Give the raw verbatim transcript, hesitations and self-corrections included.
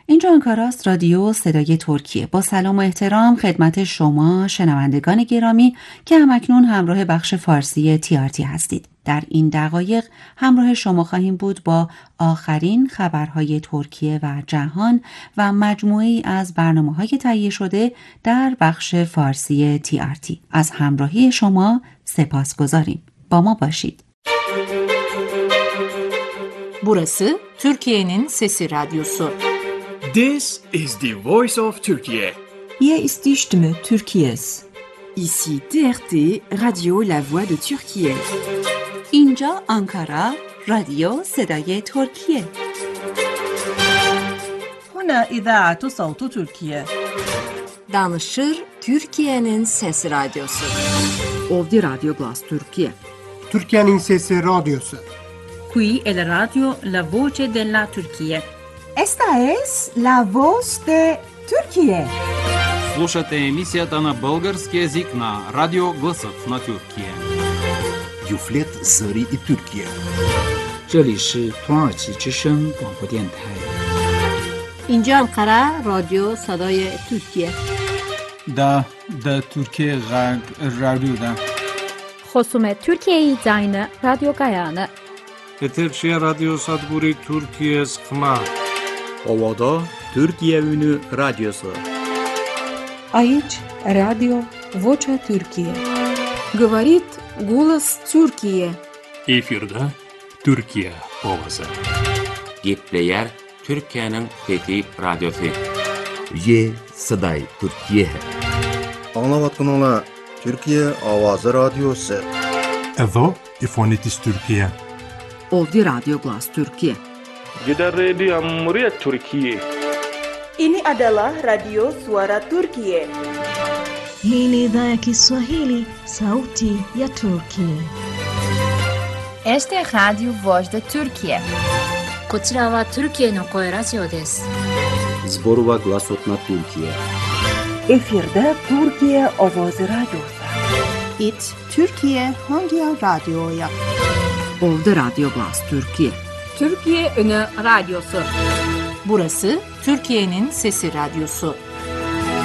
اینجا آنکارا است، رادیو صدای ترکیه. با سلام و احترام خدمت شما شنوندگان گرامی که همکنون همراه بخش فارسی تی آر تی هستید. در این دقایق همراه شما خواهیم بود با آخرین خبرهای ترکیه و جهان و مجموعه‌ای از برنامه‌های تهیه şode در بخش فارسی تی آر تی. از همراهی شما سپاسگزاریم. با ما باشید. Burası Türkiye'nin Sesi Radyosu. This is the voice of Turkey. Hier ist die Stimme Türkiye's. Ici T R T, Radio La Voix de Türkiye. اینجا آنکارا، رادیو صدای ترکیه. هنا إذاعة صوت تركيا. Danışır Türkiye'nin Sesi Radyosu. Ovdje Radio Glas Türkiye. Türkiye'nin Sesi Radyosu. Qui è la radio La Voce della Turquía. Esta es la voz de Turquía. Слушате емисията на български език на Радио Гласът на Türkiye. Юфлет Зари и Türkiye. 这里是土耳其之声广播电台。 اینجا انقره رادیو صدای ترکیه. دا دا ترکیه غرب رادیو دا. خصوم ترکیه زاین رادیو گایانه. Eterşehir Radyo Sadburi Türkiye Sıkma. Ovada Türkiye Ünü Radyosu. Aici Radio Vocea Türkiye. Говорит голос Türkiye. Efirde Türkiye Ovası. Gepleyer Türkiye'nin Fethi Radyosu. Ye Saday Türkiye. Anlavatkanlar Türkiye Avazı Radyosu. Evo İfonitis Türkiye. Ovdje Radio Glas Türkiye. Gider Radio Cumhuriyet Türkiye. Ini adalah Radio Suara Turkiye. Hii ni idhaa ya Kiswahili, sauti ya Turkiye. Este é Radio Voz de Turkiye. こちらはトルキエの声ラジオです。 Zborova Glasotna Türkiye. Efirde Türkiye Ovozi Radyosu. It Türkiye Hangi Radyo'ya? Ovdje Radio Glas Türkiye. Türkiye Ünü Radyosu. Burası Türkiye'nin Sesi Radyosu.